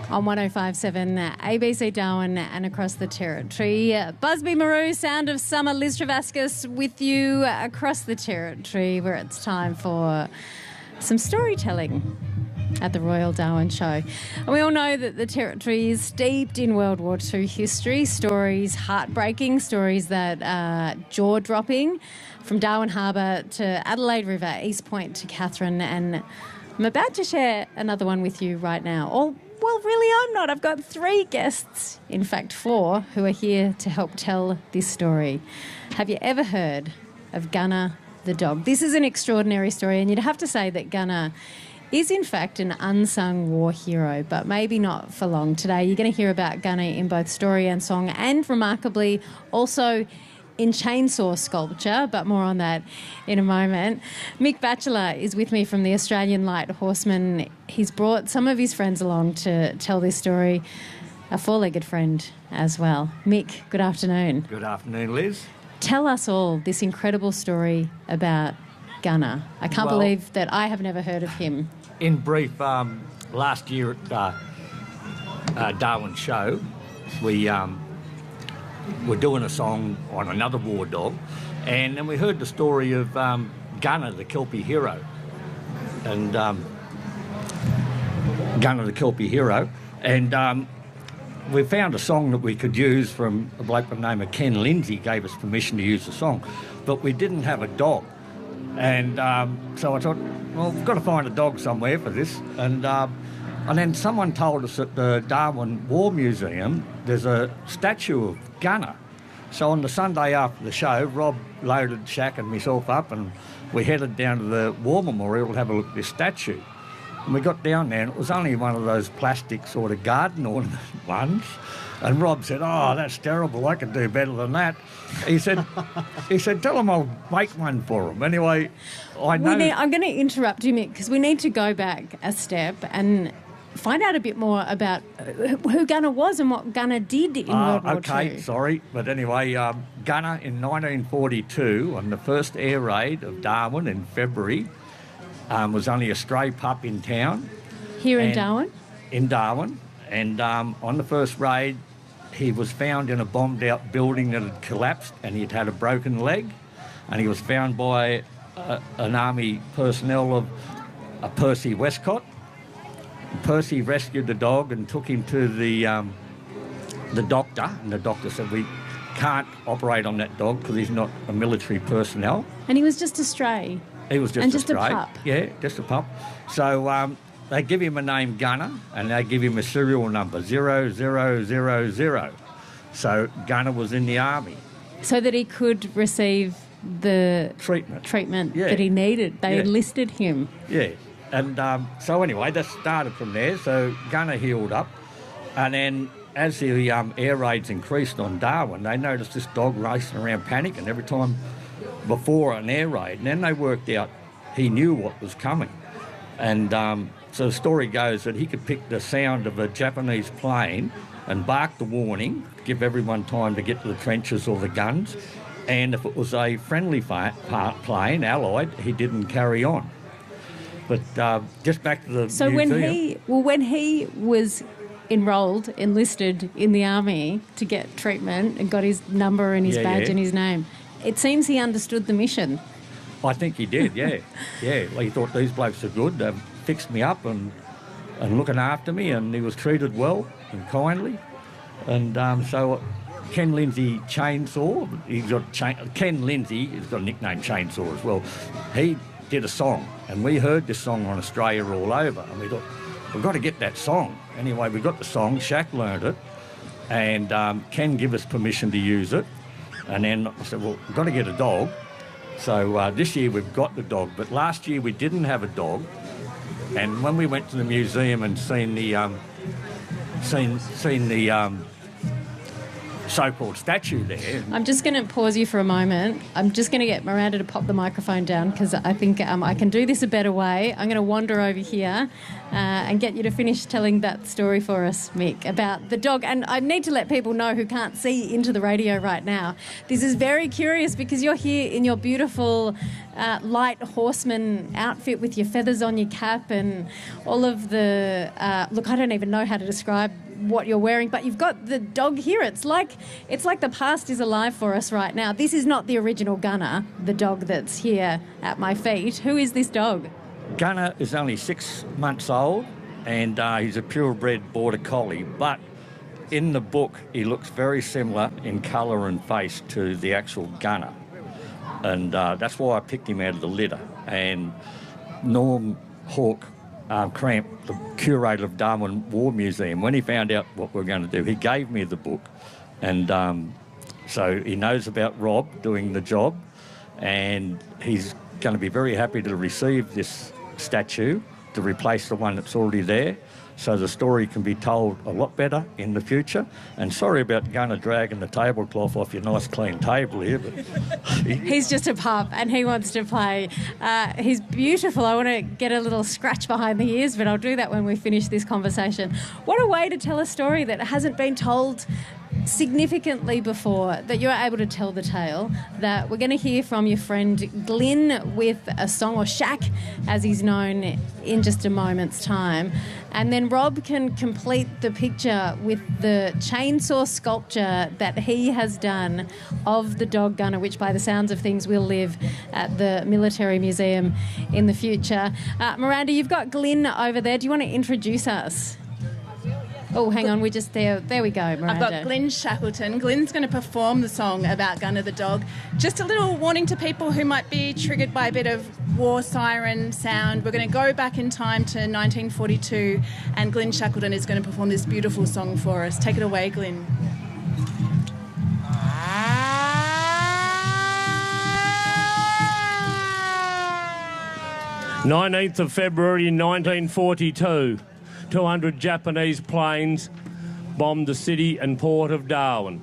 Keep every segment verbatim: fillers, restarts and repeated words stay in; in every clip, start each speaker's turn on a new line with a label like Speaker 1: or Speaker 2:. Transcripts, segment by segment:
Speaker 1: On one oh five point seven, A B C Darwin and across the territory. Busby Maroo, Sound of Summer, Liz Travascus with you across the territory where it's time for some storytelling at the Royal Darwin Show. And we all know that the territory is steeped in World War Two history, stories heartbreaking, stories that are jaw-dropping, from Darwin Harbour to Adelaide River, East Point to Katherine, and I'm about to share another one with you right now. Or, well, really I'm not. I've got three guests, in fact four, who are here to help tell this story. Have you ever heard of Gunner the dog? This is an extraordinary story, and you'd have to say that Gunner is in fact an unsung war hero, but maybe not for long. Today you're going to hear about Gunner in both story and song, and remarkably also in chainsaw sculpture, but more on that in a moment. Mick Batchelor is with me from the Australian Light Horsemen. He's brought some of his friends along to tell this story, a four-legged friend as well. Mick, good afternoon.
Speaker 2: Good afternoon, Liz.
Speaker 1: Tell us all this incredible story about Gunner. I can't
Speaker 2: Well,
Speaker 1: believe that I have never heard of him.
Speaker 2: In brief, um, last year at uh, uh, Darwin Show, we um, were doing a song on another war dog, and then we heard the story of um, Gunner, the Kelpie hero. And um, Gunner, the Kelpie hero. And um, we found a song that we could use from a bloke by the name of Ken Lindsay, gave us permission to use the song, but we didn't have a dog. And um, so I thought, well, we've got to find a dog somewhere for this. And uh, and then someone told us at the Darwin War Museum there's a statue of Gunner. So on the Sunday after the show, Rob loaded Shaq and myself up, and we headed down to the War Memorial to have a look at this statue. And we got down there, and it was only one of those plastic sort of garden ornament ones. And Rob said, "Oh, that's terrible. I could do better than that." He said, "He said, tell them I'll make one for them." Anyway, I know.
Speaker 1: We need, I'm going to interrupt you, Mick, because we need to go back a step and find out a bit more about who Gunner was and what Gunner did in
Speaker 2: uh,
Speaker 1: World War Two.
Speaker 2: Okay, sorry, but anyway, um, Gunner in nineteen forty-two, on the first air raid of Darwin in February, um, was only a stray pup in town.
Speaker 1: Here in
Speaker 2: And-
Speaker 1: Darwin?
Speaker 2: In Darwin. And um, on the first raid, he was found in a bombed-out building that had collapsed, and he'd had a broken leg. And he was found by uh, an army personnel of uh, Percy Westcott. Percy rescued the dog and took him to the um, the doctor, and the doctor said, "We can't operate on that dog because he's not a military personnel."
Speaker 1: And he was just a stray.
Speaker 2: He was just
Speaker 1: And
Speaker 2: a
Speaker 1: just a
Speaker 2: stray.
Speaker 1: pup.
Speaker 2: Yeah, just a pup. So um, they give him a name Gunner, and they give him a serial number, zero zero zero zero. So Gunner was in the army.
Speaker 1: So that he could receive the
Speaker 2: Treatment.
Speaker 1: treatment
Speaker 2: Yeah.
Speaker 1: that he needed. They
Speaker 2: Yeah.
Speaker 1: enlisted him.
Speaker 2: Yeah. And um, so anyway, that started from there. So Gunner healed up. And then as the um, air raids increased on Darwin, they noticed this dog racing around panicking every time before an air raid. And then they worked out he knew what was coming. And um, so the story goes that he could pick the sound of a Japanese plane and bark the warning, give everyone time to get to the trenches or the guns. And if it was a friendly fa- pa- plane, Allied, he didn't carry on. But uh, just back to the
Speaker 1: So
Speaker 2: museum.
Speaker 1: when he well when he was enrolled, enlisted in the army to get treatment and got his number and his
Speaker 2: Yeah,
Speaker 1: badge
Speaker 2: yeah.
Speaker 1: and his name, it seems he understood the mission.
Speaker 2: I think he did, yeah. yeah, well, he thought these blokes are good. They've fixed me up and, and looking after me, and he was treated well and kindly. And um, so Ken Lindsay Chainsaw, he's got chain, Ken Lindsay, he's got a nickname Chainsaw as well. He did a song, and we heard this song on Australia all over, and we thought, we've got to get that song. Anyway, we got the song, Shaq learned it, and um, Ken gave us permission to use it. And then I said, well, we've got to get a dog. So uh, this year we've got the dog, but last year we didn't have a dog. And when we went to the museum and seen the um, seen seen the um, so-called statue there.
Speaker 1: I'm just going to pause you for a moment. I'm just going to get Miranda to pop the microphone down because I think um, I can do this a better way. I'm going to wander over here uh, and get you to finish telling that story for us, Mick, about the dog. And I need to let people know who can't see into the radio right now. This is very curious because you're here in your beautiful uh, light horseman outfit with your feathers on your cap and all of the... Uh, look, I don't even know how to describe what you're wearing, but you've got the dog here. It's like it's like the past is alive for us right now. This is not the original Gunner, the dog that's here at my feet. Who is this dog?
Speaker 2: Gunner is only six months old, and uh, he's a purebred border collie, but in the book he looks very similar in colour and face to the actual Gunner, and uh, that's why I picked him out of the litter. And Norm Hawke Um, Cramp, the curator of Darwin War Museum, when he found out what we were going to do, he gave me the book. And um, so he knows about Rob doing the job, and he's going to be very happy to receive this statue to replace the one that's already there, so the story can be told a lot better in the future. And sorry about Gunner dragging the tablecloth off your nice clean table here, but
Speaker 1: he's just a pup and he wants to play. Uh, he's beautiful. I want to get a little scratch behind the ears, but I'll do that when we finish this conversation. What a way to tell a story that hasn't been told significantly before, that you're able to tell the tale. That we're going to hear from your friend Glyn with a song, or Shaq as he's known, in just a moment's time. And then Rob can complete the picture with the chainsaw sculpture that he has done of the dog Gunner, which by the sounds of things will live at the Military Museum in the future. Uh, Miranda, you've got Glyn over there. Do you want to introduce us? Oh, hang on, we just there. There we go, Miranda.
Speaker 3: I've got Glyn Shackleton. Glyn's going to perform the song about Gunner the dog. Just a little warning to people who might be triggered by a bit of war siren sound. We're going to go back in time to nineteen forty-two, and Glyn Shackleton is going to perform this beautiful song for us. Take it away, Glyn.
Speaker 4: nineteenth of February nineteen forty-two. two hundred Japanese planes bombed the city and port of Darwin.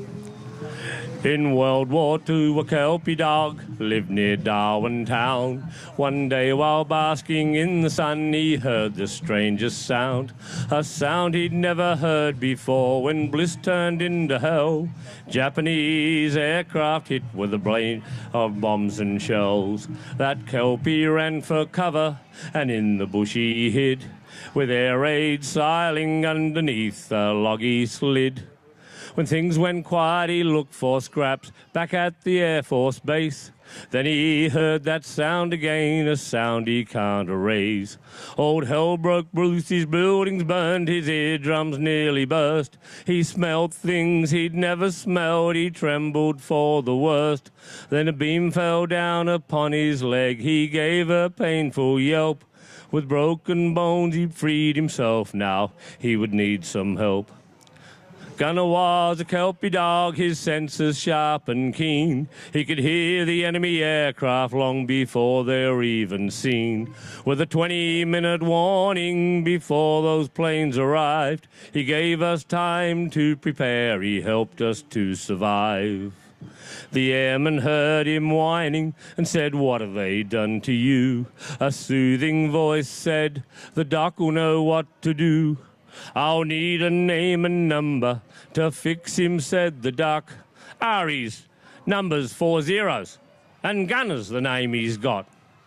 Speaker 4: In World War Two, a Kelpie dog lived near Darwin town. One day while basking in the sun, he heard the strangest sound, a sound he'd never heard before when bliss turned into hell. Japanese aircraft hit with a rain of bombs and shells. That Kelpie ran for cover and in the bush he hid, with air raids sailing underneath the log he slid. When things went quiet, he looked for scraps back at the Air Force Base. Then he heard that sound again, a sound he can't erase. Old hell broke loose, his buildings burned, his eardrums nearly burst. He smelled things he'd never smelled, he trembled for the worst. Then a beam fell down upon his leg, he gave a painful yelp. With broken bones he'd freed himself, now he would need some help. Gunner was a Kelpie dog, his senses sharp and keen. He could hear the enemy aircraft long before they were even seen. With a twenty-minute warning before those planes arrived, he gave us time to prepare, he helped us to survive. The airman heard him whining and said, "What have they done to you?" A soothing voice said, "The doc will know what to do." "I'll need a name and number to fix him," said the doc. "Ari's number's four zeros, and Gunner's the name he's got."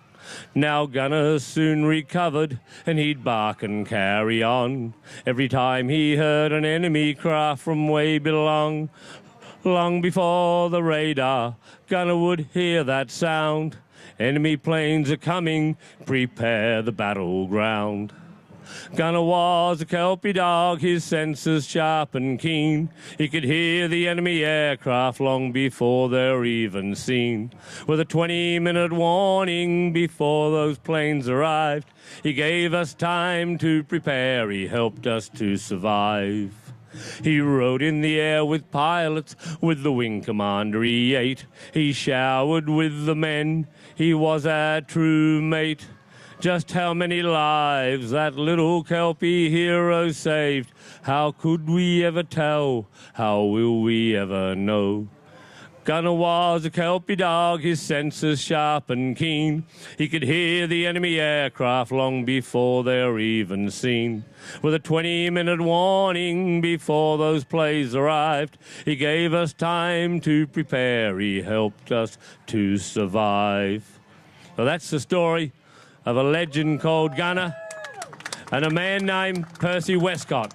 Speaker 4: Now Gunner soon recovered, and he'd bark and carry on. Every time he heard an enemy craft from way below, long before the radar, Gunner would hear that sound. Enemy planes are coming, prepare the battleground. Gunner was a Kelpie dog, his senses sharp and keen. He could hear the enemy aircraft long before they were even seen. With a twenty-minute warning before those planes arrived, he gave us time to prepare, he helped us to survive. He rode in the air with pilots, with the wing commander he ate. He showered with the men, he was a true mate. just how many lives that little Kelpie hero saved. How could we ever tell? How will we ever know? Gunner was a Kelpie dog, his senses sharp and keen. He could hear the enemy aircraft long before they're even seen. With a twenty-minute warning before those planes arrived, he gave us time to prepare. He helped us to survive. So that's the story of a legend called Gunner and a man named Percy Westcott.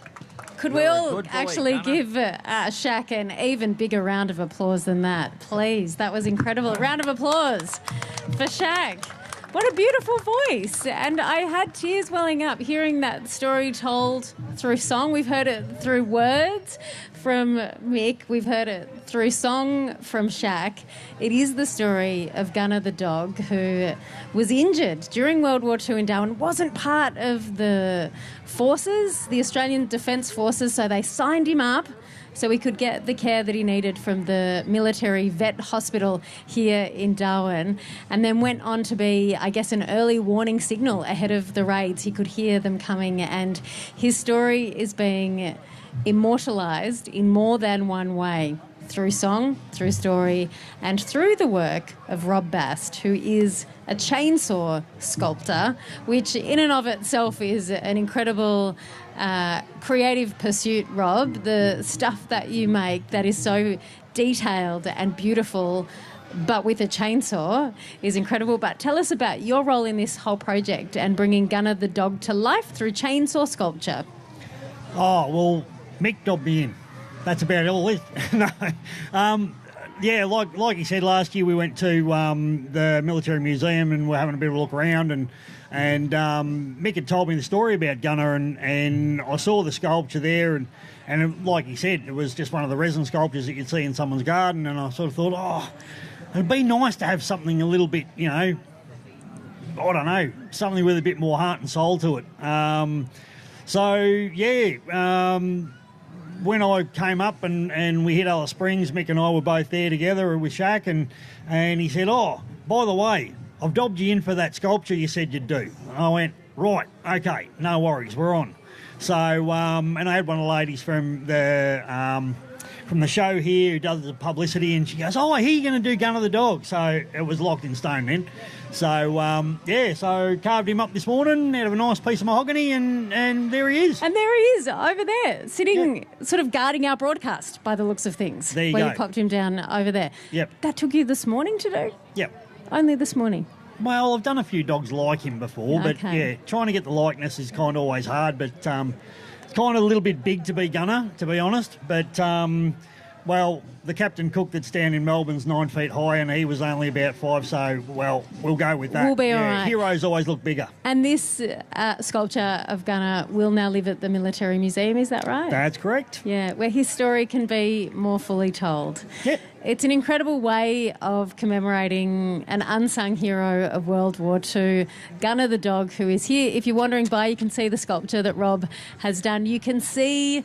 Speaker 1: Could we all actually give uh, uh, Shaq an even bigger round of applause than that, please? That was incredible. Round of applause for Shaq. What a beautiful voice. And I had tears welling up hearing that story told through song. We've heard it through words from Mick. We've heard it through song from Shaq. It is the story of Gunner the dog, who was injured during World War Two in Darwin, wasn't part of the forces, the Australian Defence Forces, so they signed him up so he could get the care that he needed from the military vet hospital here in Darwin, and then went on to be, I guess, an early warning signal ahead of the raids. He could hear them coming, and his story is being immortalised in more than one way, through song, through story, and through the work of Rob Bast, who is a chainsaw sculptor, which in and of itself is an incredible uh, creative pursuit, Rob. The stuff that you make that is so detailed and beautiful, but with a chainsaw, is incredible. But tell us about your role in this whole project and bringing Gunner the dog to life through chainsaw sculpture.
Speaker 5: Oh, well, Mick dobbed me in. That's about all it is. No. Um, yeah, like like you said, last year we went to um, the Military Museum and we're having a bit of a look around, and and um, Mick had told me the story about Gunner, and, and I saw the sculpture there, and, and it, like he said, it was just one of the resin sculptures that you'd see in someone's garden, and I sort of thought, oh, it'd be nice to have something a little bit, you know, I don't know, something with a bit more heart and soul to it. Um, so, yeah, um, when I came up and, and we hit Alice Springs, Mick and I were both there together with Shaq, and, and he said, oh, by the way, I've dobbed you in for that sculpture you said you'd do. And I went, right, okay, no worries, we're on. So, um, and I had one of the ladies from the um, from the show here who does the publicity, and she goes, oh, I hear you're going to do Gunner the dog. So it was locked in stone then. So, um, yeah, so carved him up this morning out of a nice piece of mahogany, and, and there he is.
Speaker 1: And there he is, over there, sitting, yep, sort of guarding our broadcast by the looks of things.
Speaker 5: There you
Speaker 1: where
Speaker 5: go.
Speaker 1: you popped him down over there.
Speaker 5: Yep.
Speaker 1: That took you this morning to do?
Speaker 5: Yep.
Speaker 1: Only this morning?
Speaker 5: Well, I've done a few dogs like him before, but,
Speaker 1: okay,
Speaker 5: yeah, trying to get the likeness is kind of always hard, but um, it's kind of a little bit big to be Gunner, to be honest. But, um, well, the Captain Cook that's down in Melbourne's nine feet high, and he was only about five, so, well, we'll go with that.
Speaker 1: We'll be
Speaker 5: yeah,
Speaker 1: all right.
Speaker 5: Heroes always look bigger.
Speaker 1: And this uh, sculpture of Gunner will now live at the Military Museum, is that right?
Speaker 5: That's correct.
Speaker 1: Yeah, where his story can be more fully told.
Speaker 5: Yep.
Speaker 1: It's an incredible way of commemorating an unsung hero of World War Two, Gunner the dog, who is here. If you're wandering by, you can see the sculpture that Rob has done. You can see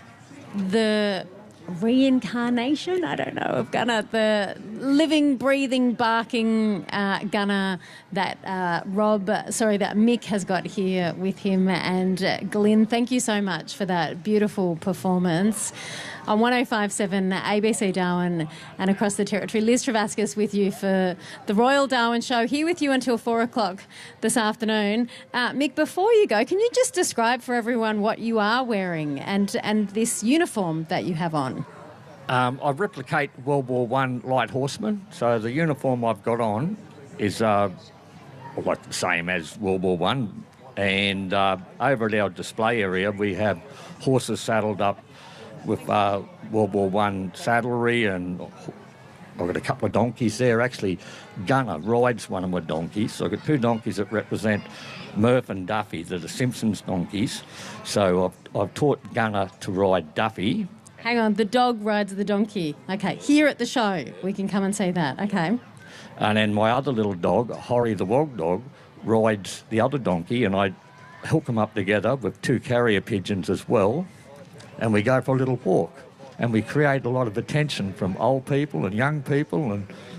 Speaker 1: the reincarnation, I don't know, of Gunner, the living, breathing, barking uh, Gunner that uh, Rob, sorry, that Mick has got here with him. And uh, Glyn, thank you so much for that beautiful performance. On one oh five point seven A B C Darwin and across the territory, Liz Travascus with you for the Royal Darwin Show, here with you until four o'clock this afternoon. Uh, Mick, before you go, can you just describe for everyone what you are wearing and, and this uniform that you have on?
Speaker 2: Um, I replicate World War One light horseman, so the uniform I've got on is uh, like the same as World War One, and uh, over at our display area we have horses saddled up with uh, World War One saddlery, and I've got a couple of donkeys there. Actually, Gunner rides one of my donkeys, so I've got two donkeys that represent Murph and Duffy, they're the Simpsons donkeys. So I've, I've taught Gunner to ride Duffy.
Speaker 1: Hang on, the dog rides the donkey. Okay, here at the show, we can come and see that. Okay.
Speaker 2: And then my other little dog, Horry the Wog Dog, rides the other donkey, and I hook them up together with two carrier pigeons as well, and we go for a little walk. And we create a lot of attention from old people and young people, and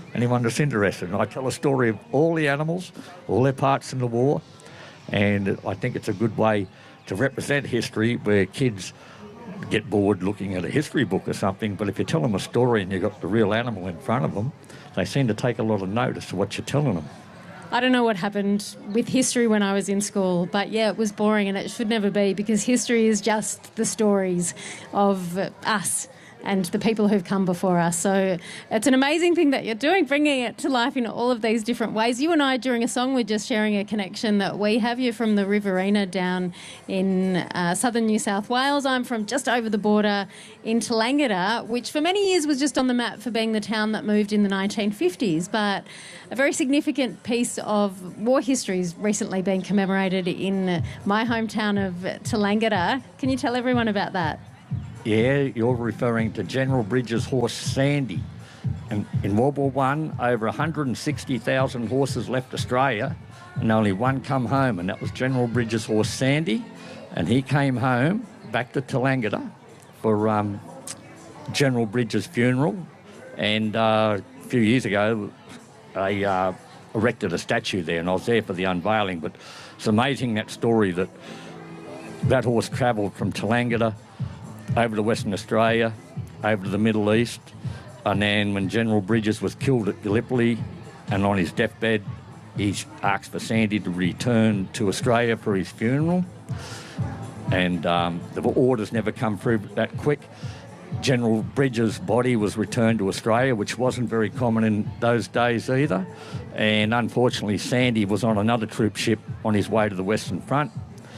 Speaker 2: anyone that's interested. And I tell a story of all the animals, all their parts in the war, and I think it's a good way to represent history where kids get bored looking at a history book or something, but if you tell them a story and you've got the real animal in front of them, they seem to take a lot of notice of what you're telling them.
Speaker 1: I don't know what happened with history when I was in school, but yeah, it was boring and it should never be, because history is just the stories of us and the people who've come before us. So it's an amazing thing that you're doing, bringing it to life in all of these different ways. You and I, during a song, we're just sharing a connection that we have. You from the Riverina down in uh, southern New South Wales. I'm from just over the border in Tallangatta, which for many years was just on the map for being the town that moved in the nineteen fifties. But a very significant piece of war history has recently been commemorated in my hometown of Tallangatta. Can you tell everyone about that?
Speaker 2: Yeah, you're referring to General Bridges' horse Sandy. And in World War One, over one hundred sixty thousand horses left Australia and only one come home, and that was General Bridges' horse Sandy. And he came home back to Tallangatta for um, General Bridges' funeral. And uh, a few years ago, they uh, erected a statue there, and I was there for the unveiling. But it's amazing, that story, that that horse travelled from Tallangatta over to Western Australia, over to the Middle East, and then when General Bridges was killed at Gallipoli and on his deathbed, he asked for Sandy to return to Australia for his funeral, and um, the orders never come through that quick. General Bridges' body was returned to Australia, which wasn't very common in those days either, and unfortunately Sandy was on another troop ship on his way to the Western Front,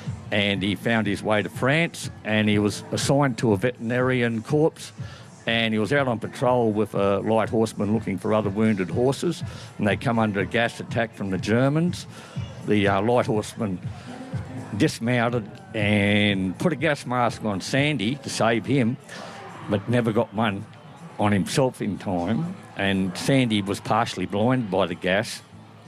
Speaker 2: and he found his way to France, and he was assigned to a veterinarian corps, and he was out on patrol with a light horseman looking for other wounded horses, and they come under a gas attack from the Germans. The uh, light horseman dismounted and put a gas mask on Sandy to save him, but never got one on himself in time, and Sandy was partially blinded by the gas,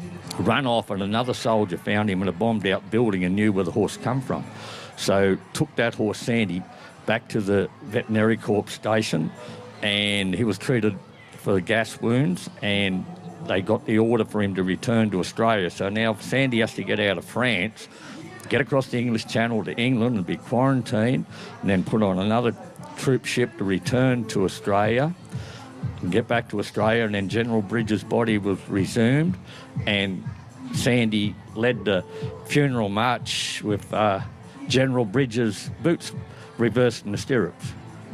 Speaker 2: run off, and another soldier found him in a bombed out building and knew where the horse come from. So took that horse Sandy back to the veterinary corps station, and he was treated for gas wounds, and they got the order for him to return to Australia. So now Sandy has to get out of France, get across the English Channel to England and be quarantined, and then put on another troop ship to return to Australia and get back to Australia. And then General Bridges' body was resumed, and Sandy led the funeral march with uh, General Bridges' boots reversed in the stirrups.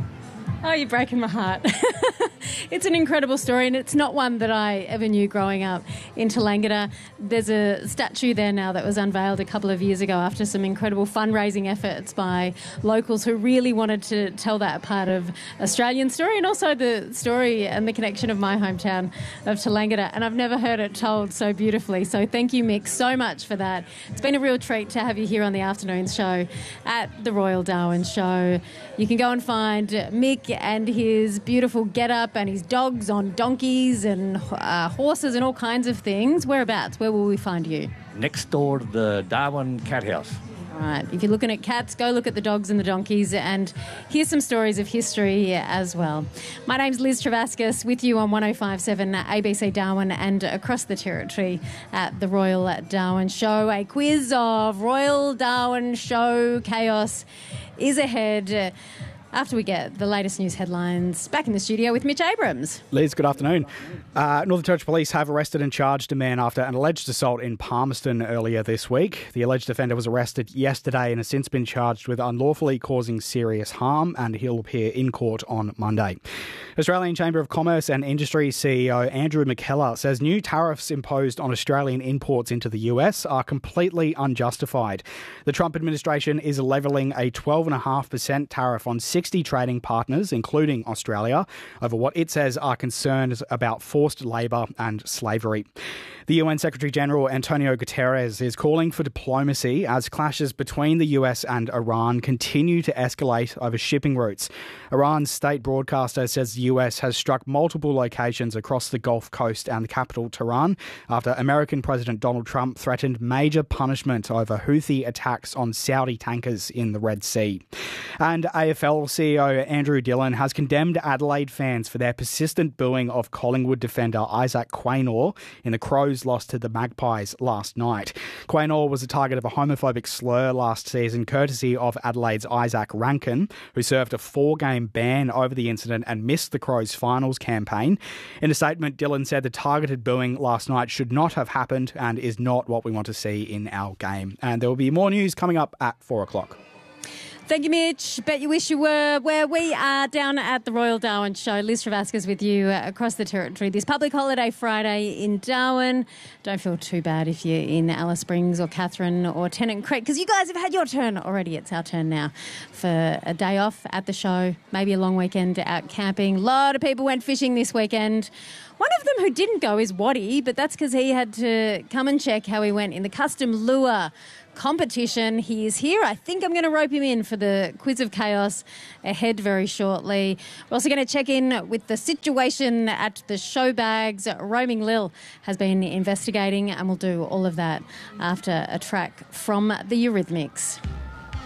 Speaker 1: Oh, you're breaking my heart. It's an incredible story, and it's not one that I ever knew growing up in Tallangatta. There's a statue there now that was unveiled a couple of years ago after some incredible fundraising efforts by locals who really wanted to tell that part of Australian story, and also the story and the connection of my hometown of Tallangatta. And I've never heard it told so beautifully. So thank you, Mick, so much for that. It's been a real treat to have you here on the afternoon show at the Royal Darwin Show. You can go and find Mick and his beautiful get-up and his dogs on donkeys and uh, horses and all kinds of things. Whereabouts? Where will we find you?
Speaker 2: Next door to the Darwin Cat House.
Speaker 1: All right. If you're looking at cats, go look at the dogs and the donkeys and hear some stories of history as well. My name's Liz Travascus, with you on one oh five point seven A B C Darwin and across the territory at the Royal Darwin Show. A quiz of Royal Darwin Show chaos is ahead after we get the latest news headlines. Back in the studio with Mitch Abrams.
Speaker 6: Liz, good afternoon. Uh, Northern Territory Police have arrested and charged a man after an alleged assault in Palmerston earlier this week. The alleged offender was arrested yesterday and has since been charged with unlawfully causing serious harm, and he'll appear in court on Monday. Australian Chamber of Commerce and Industry C E O Andrew McKellar says new tariffs imposed on Australian imports into the U S are completely unjustified. The Trump administration is levelling a twelve point five percent tariff on sixty trading partners, including Australia, over what it says are concerns about forced labour and slavery. The U N Secretary-General Antonio Guterres is calling for diplomacy as clashes between the U S and Iran continue to escalate over shipping routes. Iran's state broadcaster says the U S has struck multiple locations across the Gulf Coast and the capital, Tehran, after American President Donald Trump threatened major punishment over Houthi attacks on Saudi tankers in the Red Sea. And A F L Royal C E O Andrew Dillon has condemned Adelaide fans for their persistent booing of Collingwood defender Isaac Quaynor in the Crows' loss to the Magpies last night. Quaynor was the target of a homophobic slur last season, courtesy of Adelaide's Isaac Rankin, who served a four-game ban over the incident and missed the Crows' finals campaign. In a statement, Dillon said the targeted booing last night should not have happened and is not what we want to see in our game. And there will be more news coming up at four o'clock.
Speaker 1: Thank you, Mitch. Bet you wish you were where we are down at the Royal Darwin Show. Liz Travascus with you uh, across the Territory this public holiday Friday in Darwin. Don't feel too bad if you're in Alice Springs or Katherine or Tennant Creek, because you guys have had your turn already. It's our turn now for a day off at the show, maybe a long weekend out camping. A lot of people went fishing this weekend. One of them who didn't go is Waddy, but that's because he had to come and check how he went in the custom lure competition. He is here. I think I'm going to rope him in for the Quiz of Chaos ahead very shortly. We're also going to check in with the situation at the show bags. Roaming Lil has been investigating, and we'll do all of that after a track from the Eurythmics.